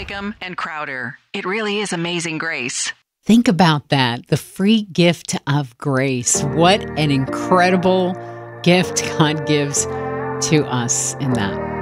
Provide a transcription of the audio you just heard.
Whigham, and Crowder. It really is amazing grace. Think about that, the free gift of grace. What an incredible gift God gives to us in that.